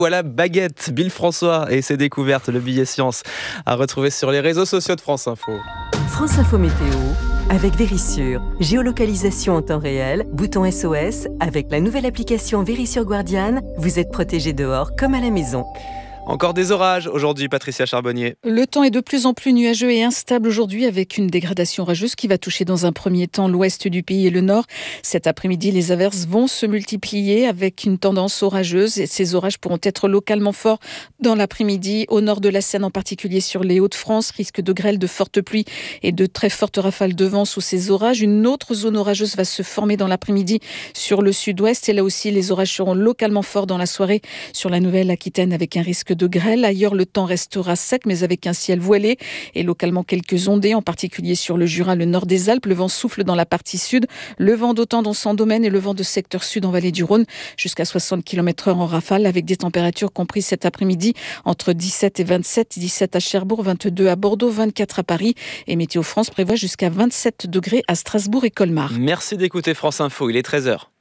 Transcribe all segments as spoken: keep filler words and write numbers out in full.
Voilà Baguette, Bill François et ses découvertes, le billet science à retrouver sur les réseaux sociaux de France Info. France Info Météo avec Vérissure. Géolocalisation en temps réel, bouton S O S. Avec la nouvelle application Vérissure Guardian, vous êtes protégé dehors comme à la maison. Encore des orages aujourd'hui, Patricia Charbonnier. Le temps est de plus en plus nuageux et instable aujourd'hui avec une dégradation orageuse qui va toucher dans un premier temps l'ouest du pays et le nord. Cet après-midi, les averses vont se multiplier avec une tendance orageuse et ces orages pourront être localement forts dans l'après-midi. Au nord de la Seine, en particulier sur les Hauts-de-France, risque de grêle, de fortes pluies et de très fortes rafales de vent sous ces orages. Une autre zone orageuse va se former dans l'après-midi sur le sud-ouest et là aussi, les orages seront localement forts dans la soirée sur la Nouvelle-Aquitaine avec un risque de grêle. Ailleurs, le temps restera sec, mais avec un ciel voilé et localement quelques ondées, en particulier sur le Jura, le nord des Alpes. Le vent souffle dans la partie sud. Le vent d'Autan dans son domaine et le vent de secteur sud en vallée du Rhône jusqu'à soixante kilomètres heure en rafale avec des températures comprises cet après-midi entre dix-sept et vingt-sept, dix-sept à Cherbourg, vingt-deux à Bordeaux, vingt-quatre à Paris. Et Météo France prévoit jusqu'à vingt-sept degrés à Strasbourg et Colmar. Merci d'écouter France Info, il est treize heures.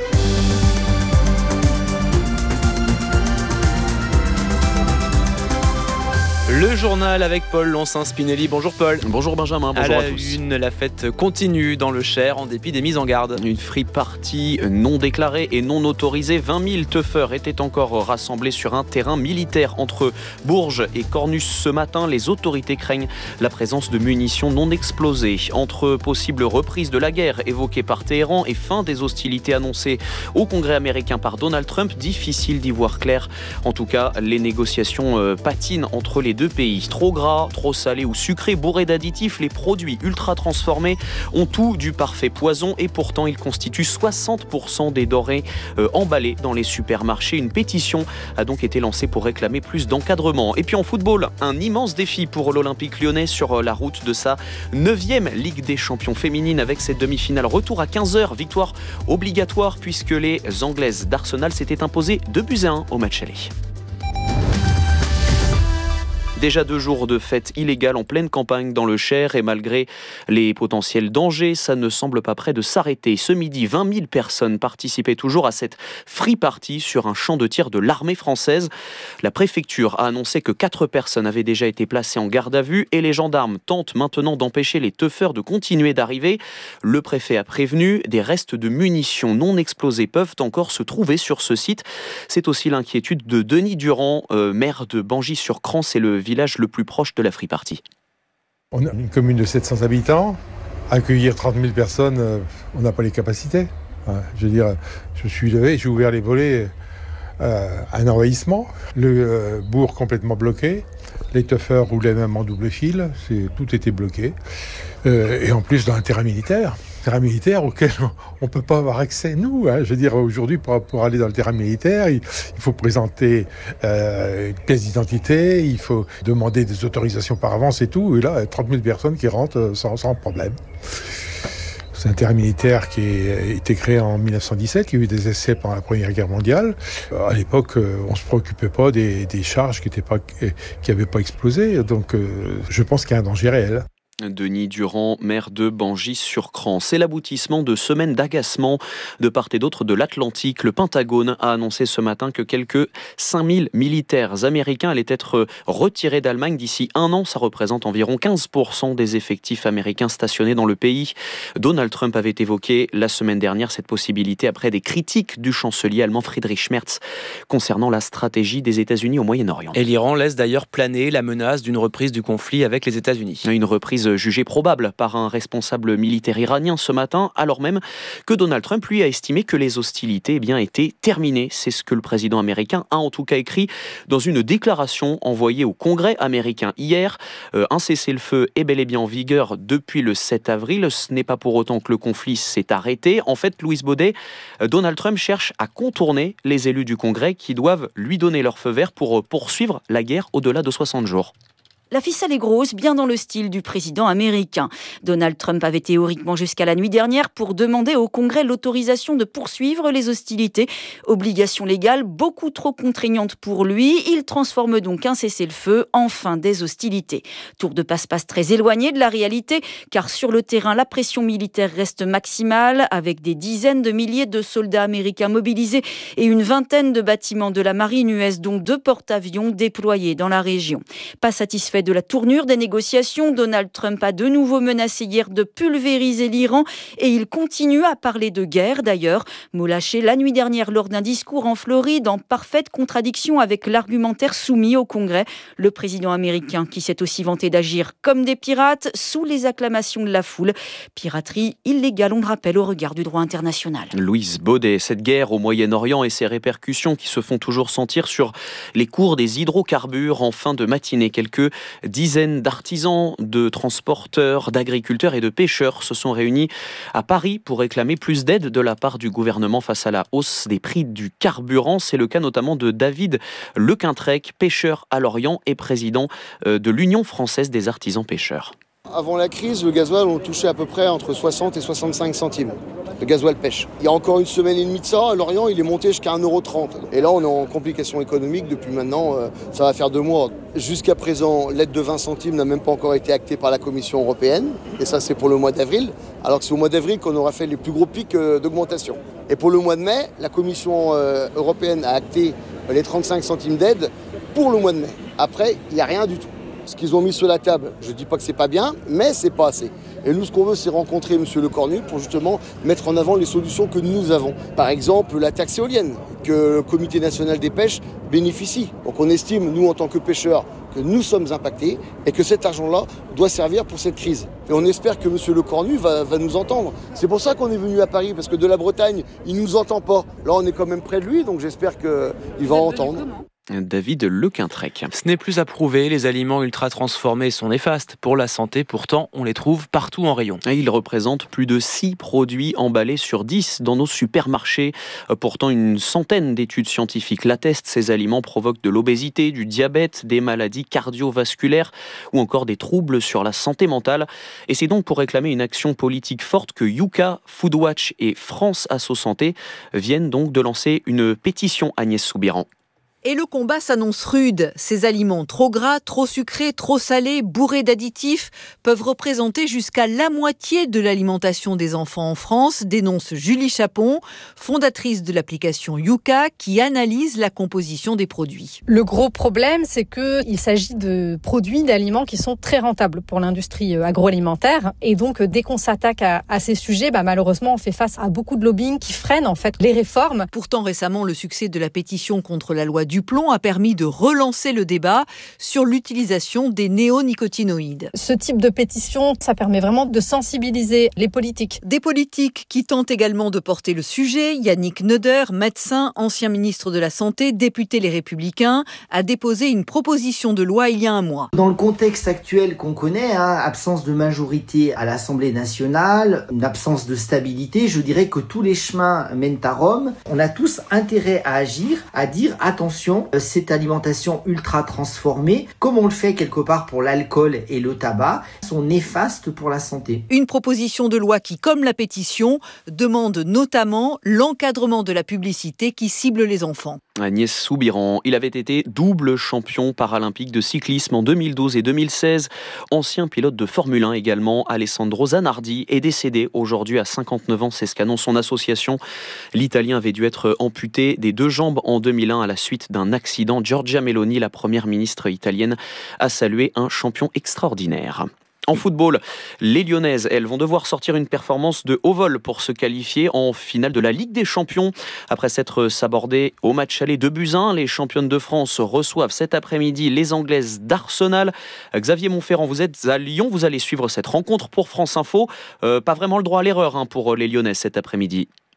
Le journal avec Paul Loncin-Spinelli. Bonjour Paul. Bonjour Benjamin, bonjour à, à la tous. Une, la fête continue dans le Cher en dépit des mises en garde. Une free party non déclarée et non autorisée. vingt mille teufeurs étaient encore rassemblés sur un terrain militaire entre Bourges et Cornus ce matin. Les autorités craignent la présence de munitions non explosées. Entre possible reprise de la guerre évoquée par Téhéran et fin des hostilités annoncées au Congrès américain par Donald Trump, difficile d'y voir clair. En tout cas, les négociations euh, patinent entre les deux pays. Trop gras, trop salé ou sucré, bourré d'additifs, les produits ultra transformés ont tout du parfait poison et pourtant ils constituent soixante pour cent des denrées euh, emballées dans les supermarchés. Une pétition a donc été lancée pour réclamer plus d'encadrement. Et puis en football, un immense défi pour l'Olympique lyonnais sur la route de sa neuvième Ligue des champions féminine avec cette demi-finale. Retour à quinze heures, victoire obligatoire puisque les Anglaises d'Arsenal s'étaient imposées deux buts à un au match aller. Déjà deux jours de fête illégale en pleine campagne dans le Cher et malgré les potentiels dangers, ça ne semble pas près de s'arrêter. Ce midi, vingt mille personnes participaient toujours à cette free party sur un champ de tir de l'armée française. La préfecture a annoncé que quatre personnes avaient déjà été placées en garde à vue et les gendarmes tentent maintenant d'empêcher les teufeurs de continuer d'arriver. Le préfet a prévenu, des restes de munitions non explosées peuvent encore se trouver sur ce site. C'est aussi l'inquiétude de Denis Durand, euh, maire de Bangis-sur-Crans, c'est le village le plus proche de la free party. On a une commune de sept cents habitants, accueillir trente mille personnes, euh, on n'a pas les capacités. Ouais, je veux dire, je suis levé, j'ai ouvert les volets, euh, un envahissement, le euh, bourg complètement bloqué, les teufeurs roulaient même en double fil, c'est, tout était bloqué, euh, et en plus dans un terrain militaire. Terrain militaire auquel on ne peut pas avoir accès, nous. Hein. Je veux dire, aujourd'hui, pour, pour aller dans le terrain militaire, il, il faut présenter euh, une pièce d'identité, il faut demander des autorisations par avance et tout. Et là, trente mille personnes qui rentrent sans, sans problème. C'est un terrain militaire qui a été créé en dix-neuf cent dix-sept, il y a eu des essais pendant la Première Guerre mondiale. À l'époque, on ne se préoccupait pas des, des charges qui n'avaient pas explosé. Donc, je pense qu'il y a un danger réel. Denis Durand, maire de Bangis-sur-Crans. C'est l'aboutissement de semaines d'agacement de part et d'autre de l'Atlantique. Le Pentagone a annoncé ce matin que quelques cinq mille militaires américains allaient être retirés d'Allemagne d'ici un an. Ça représente environ quinze pour cent des effectifs américains stationnés dans le pays. Donald Trump avait évoqué la semaine dernière cette possibilité après des critiques du chancelier allemand Friedrich Merz concernant la stratégie des États-Unis au Moyen-Orient. Et l'Iran laisse d'ailleurs planer la menace d'une reprise du conflit avec les États-Unis. Une reprise jugée probable par un responsable militaire iranien ce matin, alors même que Donald Trump, lui, a estimé que les hostilités eh bien, étaient terminées. C'est ce que le président américain a en tout cas écrit dans une déclaration envoyée au Congrès américain hier. Euh, un cessez-le-feu est bel et bien en vigueur depuis le sept avril. Ce n'est pas pour autant que le conflit s'est arrêté. En fait, Louise Baudet, Donald Trump cherche à contourner les élus du Congrès qui doivent lui donner leur feu vert pour poursuivre la guerre au-delà de soixante jours. La ficelle est grosse, bien dans le style du président américain. Donald Trump avait théoriquement jusqu'à la nuit dernière pour demander au Congrès l'autorisation de poursuivre les hostilités. Obligation légale beaucoup trop contraignante pour lui. Il transforme donc un cessez-le-feu en fin des hostilités. Tour de passe-passe très éloigné de la réalité, car sur le terrain, la pression militaire reste maximale, avec des dizaines de milliers de soldats américains mobilisés et une vingtaine de bâtiments de la marine U S, dont deux porte-avions déployés dans la région. Pas satisfait de la tournure des négociations, Donald Trump a de nouveau menacé hier de pulvériser l'Iran et il continue à parler de guerre d'ailleurs. Mot lâché la nuit dernière lors d'un discours en Floride, en parfaite contradiction avec l'argumentaire soumis au Congrès. Le président américain qui s'est aussi vanté d'agir comme des pirates sous les acclamations de la foule. Piraterie illégale, on le rappelle, au regard du droit international. Louise Baudet, cette guerre au Moyen-Orient et ses répercussions qui se font toujours sentir sur les cours des hydrocarbures en fin de matinée. Quelques dizaines d'artisans, de transporteurs, d'agriculteurs et de pêcheurs se sont réunis à Paris pour réclamer plus d'aide de la part du gouvernement face à la hausse des prix du carburant. C'est le cas notamment de David Lequintrec, pêcheur à Lorient et président de l'Union française des artisans pêcheurs. Avant la crise, le gasoil, on touchait à peu près entre soixante et soixante-cinq centimes. Le gasoil pêche. Il y a encore une semaine et demie de ça, à Lorient, il est monté jusqu'à un euro trente. Et là, on est en complication économique depuis maintenant, euh, ça va faire deux mois. Jusqu'à présent, l'aide de vingt centimes n'a même pas encore été actée par la Commission européenne. Et ça, c'est pour le mois d'avril. Alors que c'est au mois d'avril qu'on aura fait les plus gros pics euh, d'augmentation. Et pour le mois de mai, la Commission euh, européenne a acté les trente-cinq centimes d'aide pour le mois de mai. Après, il n'y a rien du tout. Ce qu'ils ont mis sur la table, je ne dis pas que c'est pas bien, mais c'est pas assez. Et nous, ce qu'on veut, c'est rencontrer M. Lecornu pour justement mettre en avant les solutions que nous avons. Par exemple, la taxe éolienne, que le Comité national des pêches bénéficie. Donc on estime, nous, en tant que pêcheurs, que nous sommes impactés et que cet argent-là doit servir pour cette crise. Et on espère que M. Lecornu va, va nous entendre. C'est pour ça qu'on est venu à Paris, parce que de la Bretagne, il ne nous entend pas. Là, on est quand même près de lui, donc j'espère qu'il va entendre. David Lequintrec. Ce n'est plus à prouver, les aliments ultra transformés sont néfastes pour la santé, pourtant on les trouve partout en rayon. Ils représentent plus de six produits emballés sur dix dans nos supermarchés. Pourtant, une centaine d'études scientifiques l'attestent, ces aliments provoquent de l'obésité, du diabète, des maladies cardiovasculaires ou encore des troubles sur la santé mentale. Et c'est donc pour réclamer une action politique forte que Yuka, Foodwatch et France Asso Santé viennent donc de lancer une pétition, Agnès Soubiran. Et le combat s'annonce rude. Ces aliments trop gras, trop sucrés, trop salés, bourrés d'additifs peuvent représenter jusqu'à la moitié de l'alimentation des enfants en France, dénonce Julie Chapon, fondatrice de l'application Yuka, qui analyse la composition des produits. Le gros problème, c'est qu'il s'agit de produits, d'aliments qui sont très rentables pour l'industrie agroalimentaire. Et donc, dès qu'on s'attaque à, à ces sujets, bah, malheureusement, on fait face à beaucoup de lobbying qui freinent en fait les réformes. Pourtant, récemment, le succès de la pétition contre la loi du Duplon a permis de relancer le débat sur l'utilisation des néonicotinoïdes. Ce type de pétition, ça permet vraiment de sensibiliser les politiques. Des politiques qui tentent également de porter le sujet. Yannick Neuder, médecin, ancien ministre de la Santé, député Les Républicains, a déposé une proposition de loi il y a un mois. Dans le contexte actuel qu'on connaît, hein, absence de majorité à l'Assemblée nationale, une absence de stabilité, je dirais que tous les chemins mènent à Rome. On a tous intérêt à agir, à dire attention, cette alimentation ultra transformée, comme on le fait quelque part pour l'alcool et le tabac, sont néfastes pour la santé. Une proposition de loi qui, comme la pétition, demande notamment l'encadrement de la publicité qui cible les enfants. Agnès Soubiran, il avait été double champion paralympique de cyclisme en deux mille douze et deux mille seize. Ancien pilote de Formule un également, Alessandro Zanardi est décédé aujourd'hui à cinquante-neuf ans. C'est ce qu'annonce son association. L'Italien avait dû être amputé des deux jambes en deux mille un à la suite d'un accident. Giorgia Meloni, la première ministre italienne, a salué un champion extraordinaire. En football, les Lyonnaises, elles, vont devoir sortir une performance de haut vol pour se qualifier en finale de la Ligue des Champions. Après s'être sabordées au match aller deux buts à un, les championnes de France reçoivent cet après-midi les Anglaises d'Arsenal. Xavier Montferrand, vous êtes à Lyon, vous allez suivre cette rencontre pour France Info. Euh, pas vraiment le droit à l'erreur hein, pour les Lyonnaises cet après-midi.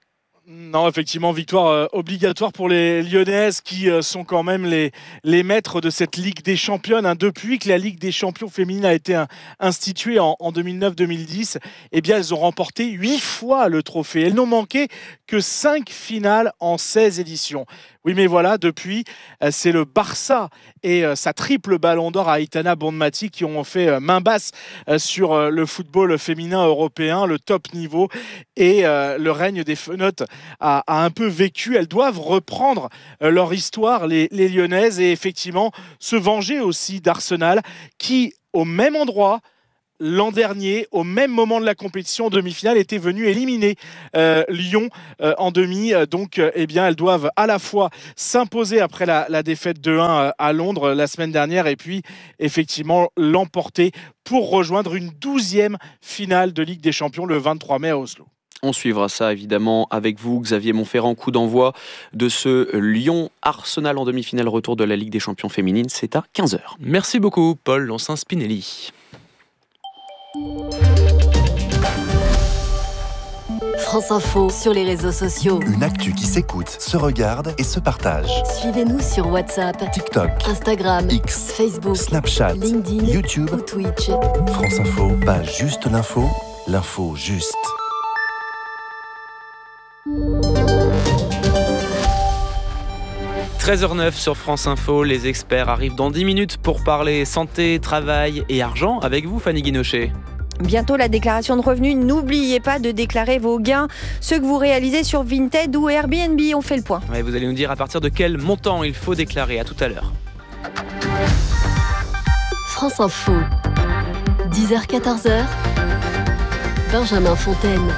Non, effectivement, victoire euh, obligatoire pour les Lyonnaises qui euh, sont quand même les, les maîtres de cette Ligue des Championnes. Hein. Depuis que la Ligue des Champions féminine a été un, instituée en, en deux mille neuf deux mille dix, eh bien, elles ont remporté huit fois le trophée. Elles n'ont manqué que cinq finales en seize éditions. Oui, mais voilà, depuis, euh, c'est le Barça et euh, sa triple ballon d'or à Aitana Bonmatí qui ont fait euh, main basse euh, sur euh, le football féminin européen, le top niveau, et euh, le règne des fenotes a, a un peu vécu. Elles doivent reprendre euh, leur histoire, les, les Lyonnaises, et effectivement se venger aussi d'Arsenal qui, au même endroit, l'an dernier, au même moment de la compétition, en demi-finale, était venu éliminer euh, Lyon euh, en demi. Donc, euh, eh bien, elles doivent à la fois s'imposer après la, la défaite deux un à Londres la semaine dernière et puis, effectivement, l'emporter pour rejoindre une douzième finale de Ligue des Champions le vingt-trois mai à Oslo. On suivra ça évidemment avec vous, Xavier Montferrand. Coup d'envoi de ce Lyon-Arsenal en demi-finale, retour de la Ligue des Champions féminine. C'est à quinze heures. Merci beaucoup, Paul Lonsin-Spinelli. France Info sur les réseaux sociaux. Une actu qui s'écoute, se regarde et se partage. Suivez-nous sur WhatsApp, TikTok, Instagram, X, Facebook, Snapchat, LinkedIn, YouTube ou Twitch. France Info, pas juste l'info, l'info juste. treize heures neuf sur France Info, les experts arrivent dans dix minutes pour parler santé, travail et argent avec vous, Fanny Guinochet. Bientôt la déclaration de revenus, n'oubliez pas de déclarer vos gains, ceux que vous réalisez sur Vinted ou Airbnb, on fait le point. Ouais, vous allez nous dire à partir de quel montant il faut déclarer, à tout à l'heure. France Info, dix heures quatorze heures, Benjamin Fontaine.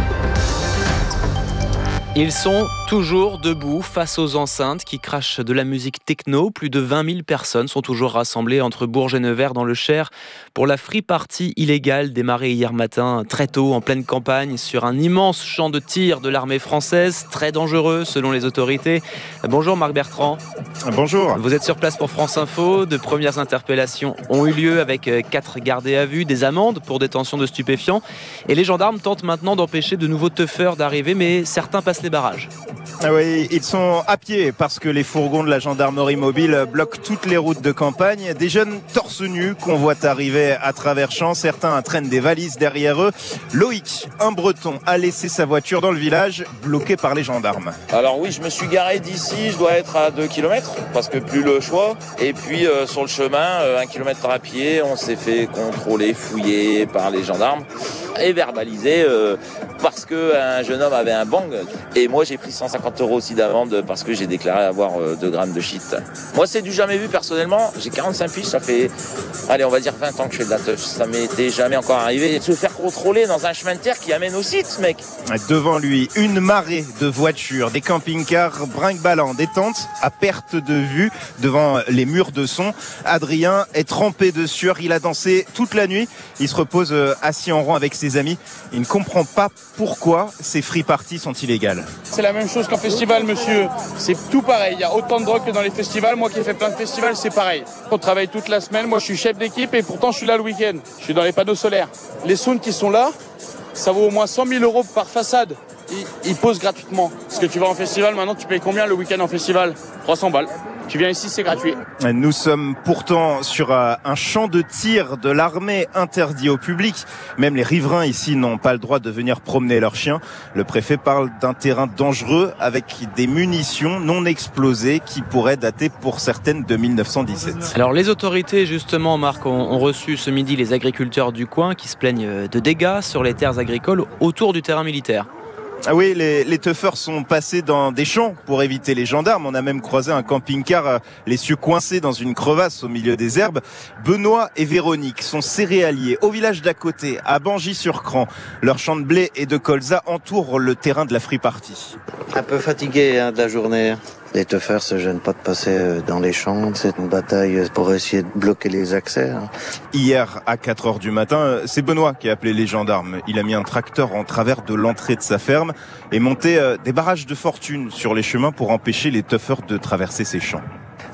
Ils sont toujours debout face aux enceintes qui crachent de la musique techno. Plus de vingt mille personnes sont toujours rassemblées entre Bourges et Nevers dans le Cher pour la free party illégale démarrée hier matin très tôt en pleine campagne sur un immense champ de tir de l'armée française, très dangereux selon les autorités. Bonjour Marc Bertrand. Bonjour. Vous êtes sur place pour France Info. De premières interpellations ont eu lieu avec quatre gardés à vue, des amendes pour détention de stupéfiants. Et les gendarmes tentent maintenant d'empêcher de nouveaux teufeurs d'arriver, mais certains passent les barrages. Ah oui, ils sont à pied parce que les fourgons de la gendarmerie mobile bloquent toutes les routes de campagne. Des jeunes torse nus qu'on voit arriver à travers champs. Certains traînent des valises derrière eux. Loïc, un breton, a laissé sa voiture dans le village, bloqué par les gendarmes. Alors oui, je me suis garé d'ici, je dois être à deux kilomètres parce que plus le choix. Et puis euh, sur le chemin, euh, un kilomètre à pied, on s'est fait contrôler, fouiller par les gendarmes et verbaliser euh, parce qu'un jeune homme avait un bang. Et moi j'ai pris cent cinquante euros aussi d'amende parce que j'ai déclaré avoir deux grammes de shit. Moi c'est du jamais vu personnellement, j'ai quarante-cinq piges, ça fait, allez on va dire vingt ans que je fais de la teuf. Ça m'était jamais encore arrivé de se faire contrôler dans un chemin de terre qui amène au site, mec. Devant lui, une marée de voitures, des camping-cars brinque-ballant, des tentes à perte de vue devant les murs de son. Adrien est trempé de sueur, il a dansé toute la nuit, il se repose assis en rang avec ses amis. Il ne comprend pas pourquoi ces free parties sont illégales. C'est la même chose qu'en festival, monsieur. C'est tout pareil. Il y a autant de drogue que dans les festivals. Moi qui ai fait plein de festivals, c'est pareil. On travaille toute la semaine. Moi, je suis chef d'équipe et pourtant, je suis là le week-end. Je suis dans les panneaux solaires. Les sounds qui sont là, ça vaut au moins cent mille euros par façade. Ils, ils posent gratuitement. Parce que tu vas en festival, maintenant, tu payes combien le week-end en festival ? trois cents balles. Tu viens ici, c'est gratuit. Nous sommes pourtant sur un champ de tir de l'armée interdit au public. Même les riverains ici n'ont pas le droit de venir promener leurs chiens. Le préfet parle d'un terrain dangereux avec des munitions non explosées qui pourraient dater pour certaines de mille neuf cent dix-sept. Alors les autorités justement, Marc, ont, ont reçu ce midi les agriculteurs du coin qui se plaignent de dégâts sur les terres agricoles autour du terrain militaire. Ah oui, les, les teufeurs sont passés dans des champs pour éviter les gendarmes. On a même croisé un camping-car, les cieux coincés dans une crevasse au milieu des herbes. Benoît et Véronique sont céréaliers au village d'à côté, à Bangy-sur-Cran. Leur champ de blé et de colza entourent le terrain de la free party. Un peu fatigué hein, de la journée. Les teufeurs se gênent pas de passer dans les champs. C'est une bataille pour essayer de bloquer les accès. Hein. Hier, à quatre heures du matin, c'est Benoît qui a appelé les gendarmes. Il a mis un tracteur en travers de l'entrée de sa ferme et monté des barrages de fortune sur les chemins pour empêcher les teufeurs de traverser ces champs.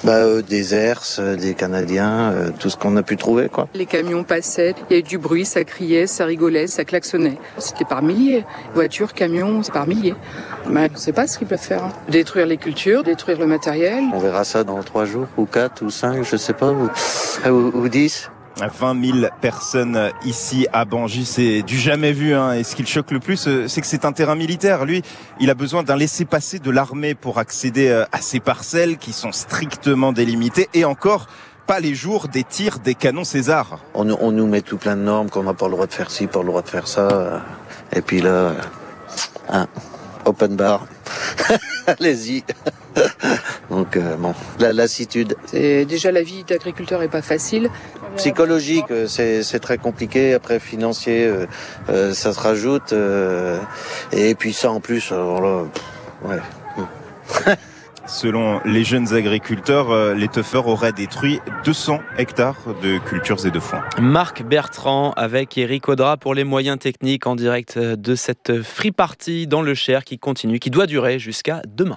Bah, euh, des Hertz, euh, des Canadiens, euh, tout ce qu'on a pu trouver, quoi. Les camions passaient, il y avait du bruit, ça criait, ça rigolait, ça klaxonnait. C'était par milliers. Voitures, camions, c'est par milliers. Mais on ne sait pas ce qu'ils peuvent faire. Hein. Détruire les cultures, détruire le matériel. On verra ça dans trois jours, ou quatre, ou cinq, je sais pas, ou, ou, ou dix. vingt mille personnes ici à Bangis, c'est du jamais vu. Hein. Et ce qui le choque le plus, c'est que c'est un terrain militaire. Lui, il a besoin d'un laissez-passer de l'armée pour accéder à ces parcelles qui sont strictement délimitées. Et encore, pas les jours des tirs des canons César. On, on nous met tout plein de normes, qu'on n'a pas le droit de faire ci, pas le droit de faire ça. Et puis là, hein, open bar. Allez-y. Donc euh, bon, la lassitude. C'est déjà la vie d'agriculteur est pas facile. Psychologique, c'est, c'est très compliqué. Après financier, euh, euh, ça se rajoute. Euh, et puis ça en plus, alors là, pff, ouais. Selon les jeunes agriculteurs, les teufeurs auraient détruit deux cents hectares de cultures et de foins. Marc Bertrand avec Eric Audra pour les moyens techniques en direct de cette free party dans le Cher qui continue, qui doit durer jusqu'à demain.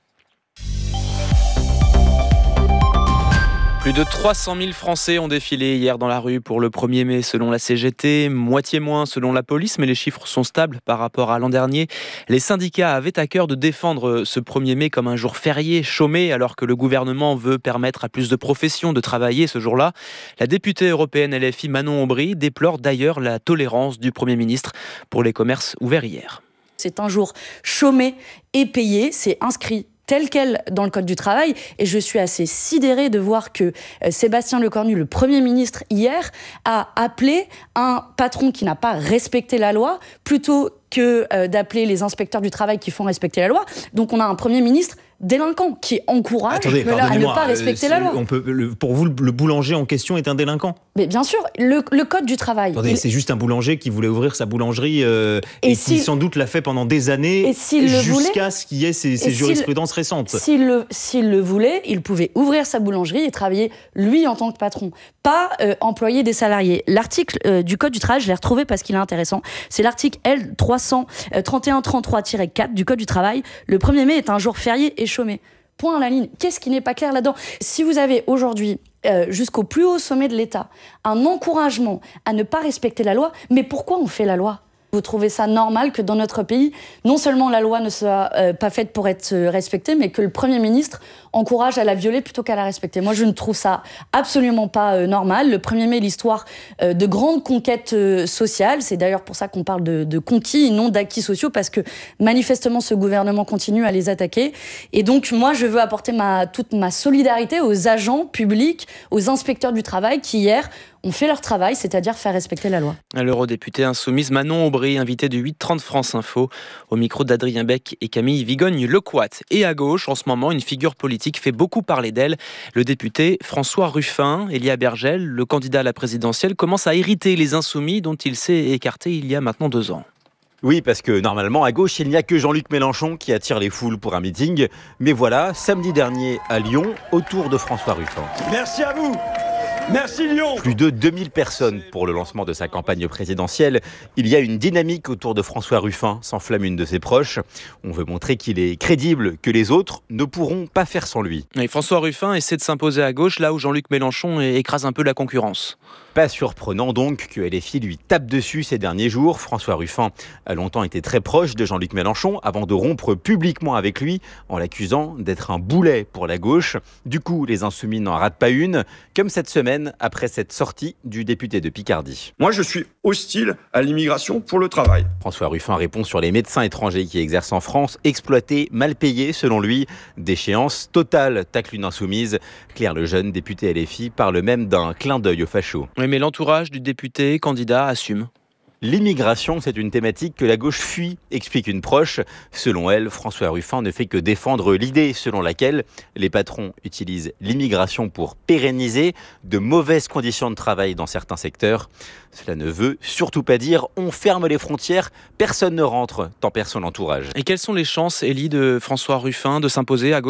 Plus de trois cent mille Français ont défilé hier dans la rue pour le premier mai selon la C G T, moitié moins selon la police, mais les chiffres sont stables par rapport à l'an dernier. Les syndicats avaient à cœur de défendre ce premier mai comme un jour férié, chômé, alors que le gouvernement veut permettre à plus de professions de travailler ce jour-là. La députée européenne L F I Manon Aubry déplore d'ailleurs la tolérance du Premier ministre pour les commerces ouverts hier. C'est un jour chômé et payé, c'est inscrit tel quel dans le Code du travail. Et je suis assez sidérée de voir que Sébastien Lecornu, le Premier ministre, hier, a appelé un patron qui n'a pas respecté la loi, plutôt que euh, d'appeler les inspecteurs du travail qui font respecter la loi. Donc on a un Premier ministre délinquant qui encourage Attendez, à ne pas respecter euh, la loi. On peut, le, pour vous, le boulanger en question est un délinquant ? Mais bien sûr, le, le Code du travail... Attendez, il... c'est juste un boulanger qui voulait ouvrir sa boulangerie euh, et, et qui sans doute l'a fait pendant des années jusqu'à ce qu'il y ait ces, ces jurisprudences s'il, récentes. S'il le, s'il le voulait, il pouvait ouvrir sa boulangerie et travailler lui en tant que patron, pas euh, employer des salariés. L'article euh, du Code du travail, je l'ai retrouvé parce qu'il est intéressant, c'est l'article L trois cent trente et un trente-trois tiret quatre du Code du travail. Le premier mai est un jour férié et chômé. Point à la ligne. Qu'est-ce qui n'est pas clair là-dedans ? Si vous avez aujourd'hui, euh, jusqu'au plus haut sommet de l'État, un encouragement à ne pas respecter la loi, mais pourquoi on fait la loi ? Vous trouvez ça normal que dans notre pays, non seulement la loi ne soit euh, pas faite pour être euh, respectée, mais que le Premier ministre encourage à la violer plutôt qu'à la respecter. Moi, je ne trouve ça absolument pas euh, normal. Le premier mai, l'histoire euh, de grandes conquêtes euh, sociales. C'est d'ailleurs pour ça qu'on parle de, de conquis et non d'acquis sociaux, parce que manifestement, ce gouvernement continue à les attaquer. Et donc, moi, je veux apporter ma, toute ma solidarité aux agents publics, aux inspecteurs du travail qui, hier, ont fait leur travail, c'est-à-dire faire respecter la loi. L'eurodéputée insoumise Manon Aubry, invitée du huit trente France Info, au micro d'Adrien Beck et Camille Vigogne-Lecoat. Et à gauche, en ce moment, une figure politique fait beaucoup parler d'elle. Le député François Ruffin, Elia Bergel, le candidat à la présidentielle, commence à hériter les insoumis dont il s'est écarté il y a maintenant deux ans. Oui, parce que normalement, à gauche, il n'y a que Jean-Luc Mélenchon qui attire les foules pour un meeting. Mais voilà, samedi dernier à Lyon, autour de François Ruffin. Merci à vous. Merci Lyon. Plus de deux mille personnes pour le lancement de sa campagne présidentielle. Il y a une dynamique autour de François Ruffin, s'enflamme une de ses proches. On veut montrer qu'il est crédible, que les autres ne pourront pas faire sans lui. Et François Ruffin essaie de s'imposer à gauche, là où Jean-Luc Mélenchon écrase un peu la concurrence. Pas surprenant donc que L F I lui tape dessus ces derniers jours. François Ruffin a longtemps été très proche de Jean-Luc Mélenchon avant de rompre publiquement avec lui en l'accusant d'être un boulet pour la gauche. Du coup, les Insoumis n'en ratent pas une, comme cette semaine après cette sortie du député de Picardie. Moi, je suis hostile à l'immigration pour le travail. François Ruffin répond sur les médecins étrangers qui exercent en France, exploités, mal payés selon lui. Déchéance totale, tacle une insoumise. Claire Lejeune, député L F I, parle même d'un clin d'œil aux fachos. Oui, mais l'entourage du député candidat assume. L'immigration, c'est une thématique que la gauche fuit, explique une proche. Selon elle, François Ruffin ne fait que défendre l'idée selon laquelle les patrons utilisent l'immigration pour pérenniser de mauvaises conditions de travail dans certains secteurs. Cela ne veut surtout pas dire on ferme les frontières, personne ne rentre, tant perd son entourage. Et quelles sont les chances, Élie, de François Ruffin de s'imposer à gauche ?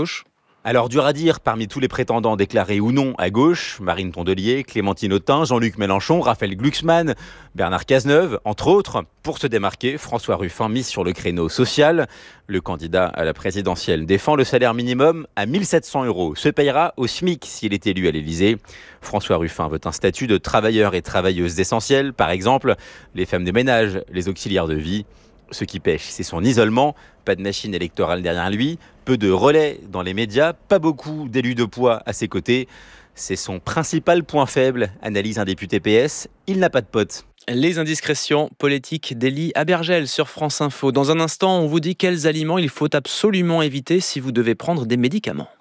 Alors, dur à dire, parmi tous les prétendants déclarés ou non à gauche, Marine Tondelier, Clémentine Autain, Jean-Luc Mélenchon, Raphaël Glucksmann, Bernard Cazeneuve, entre autres. Pour se démarquer, François Ruffin mise sur le créneau social. Le candidat à la présidentielle défend le salaire minimum à mille sept cents euros. Se payera au SMIC s'il est élu à l'Élysée. François Ruffin veut un statut de travailleur et travailleuse essentielle, par exemple les femmes de ménage, les auxiliaires de vie. Ce qui pêche, c'est son isolement. Pas de machine électorale derrière lui, peu de relais dans les médias, pas beaucoup d'élus de poids à ses côtés. C'est son principal point faible, analyse un député P S. Il n'a pas de potes. Les indiscrétions politiques d'Élie Abergel sur France Info. Dans un instant, on vous dit quels aliments il faut absolument éviter si vous devez prendre des médicaments.